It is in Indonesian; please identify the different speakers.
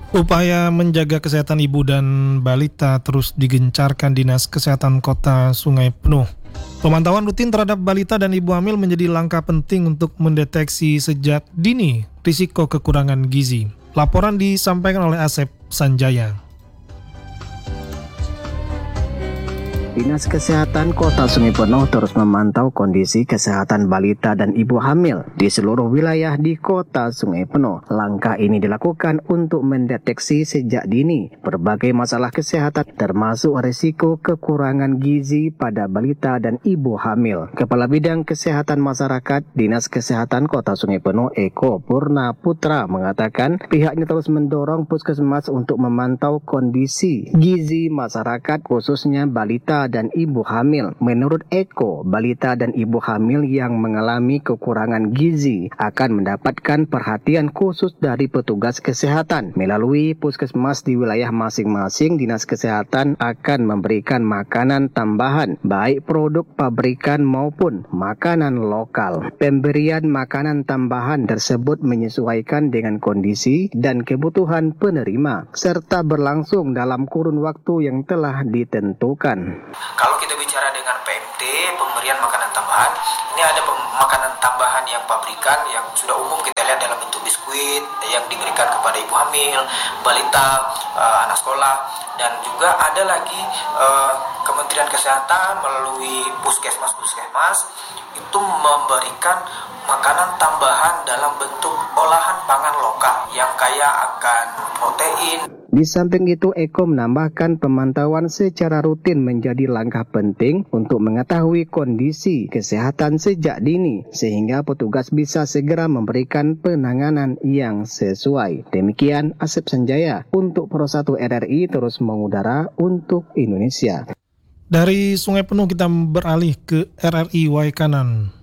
Speaker 1: Upaya menjaga kesehatan ibu dan balita terus digencarkan Dinas Kesehatan Kota Sungai Penuh. Pemantauan rutin terhadap balita dan ibu hamil menjadi langkah penting untuk mendeteksi sejak dini risiko kekurangan gizi. Laporan disampaikan oleh Asep Sanjaya.
Speaker 2: Dinas Kesehatan Kota Sungai Penuh terus memantau kondisi kesehatan balita dan ibu hamil di seluruh wilayah di Kota Sungai Penuh. Langkah ini dilakukan untuk mendeteksi sejak dini berbagai masalah kesehatan termasuk risiko kekurangan gizi pada balita dan ibu hamil. Kepala Bidang Kesehatan Masyarakat Dinas Kesehatan Kota Sungai Penuh Eko Purna Putra mengatakan pihaknya terus mendorong puskesmas untuk memantau kondisi gizi masyarakat khususnya balita dan ibu hamil. Menurut Eko, balita dan ibu hamil yang mengalami kekurangan gizi akan mendapatkan perhatian khusus dari petugas kesehatan. Melalui puskesmas di wilayah masing-masing, Dinas Kesehatan akan memberikan makanan tambahan, baik produk pabrikan maupun makanan lokal. Pemberian makanan tambahan tersebut menyesuaikan dengan kondisi dan kebutuhan penerima, serta berlangsung dalam kurun waktu yang telah ditentukan.
Speaker 3: Kalau kita bicara dengan PMT, pemberian makanan tambahan, ini ada makanan tambahan yang pabrikan yang sudah umum kita lihat dalam bentuk biskuit yang diberikan kepada ibu hamil, balita, anak sekolah, dan juga ada lagi Kementerian Kesehatan melalui puskesmas itu memberikan makanan tambahan dalam bentuk olahan pangan lokal yang kaya akan protein.
Speaker 2: Di samping itu, Eko menambahkan pemantauan secara rutin menjadi langkah penting untuk mengetahui kondisi kesehatan sejak dini, sehingga petugas bisa segera memberikan penanganan yang sesuai. Demikian Asep Sanjaya untuk Pro 1 RRI terus mengudara untuk Indonesia.
Speaker 1: Dari Sungai Penuh kita beralih ke RRI Waikanan.